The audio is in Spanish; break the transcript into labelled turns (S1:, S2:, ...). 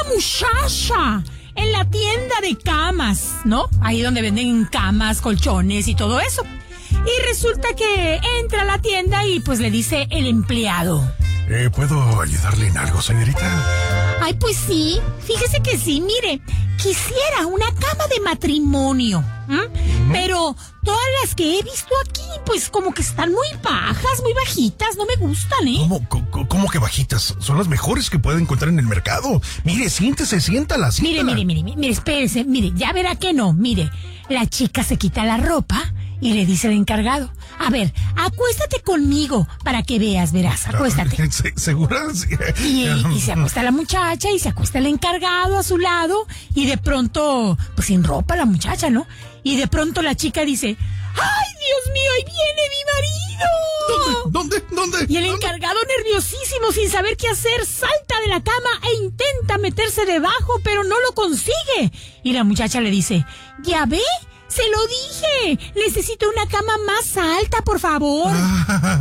S1: muchacha en la tienda de camas, ¿no? Ahí donde venden camas, colchones y todo eso. Y resulta que entra a la tienda y pues le dice el empleado:
S2: ¿Puedo ayudarle en algo, señorita?
S1: Ay, pues sí, fíjese que sí, mire, quisiera una cama de matrimonio, pero todas las que he visto aquí, pues como que están muy bajas, muy bajitas, no me gustan, ¿eh?
S2: ¿Cómo que bajitas? Son las mejores que puede encontrar en el mercado. Mire, siéntala.
S1: Mire, espérese, mire, ya verá que no, mire, la chica se quita la ropa y le dice al encargado: a ver, acuéstate conmigo para que verás, acuéstate.
S2: ¿Segura?
S1: Y se acuesta la muchacha y se acuesta el encargado a su lado y de pronto, pues sin ropa la muchacha, ¿no? Y de pronto la chica dice: ¡ay, Dios mío, ahí viene mi marido!
S2: ¿Dónde?
S1: Y el encargado, nerviosísimo, sin saber qué hacer, salta de la cama e intenta meterse debajo, pero no lo consigue. Y la muchacha le dice: ¿ya ve? ¡Se lo dije! Necesito una cama más alta, por favor.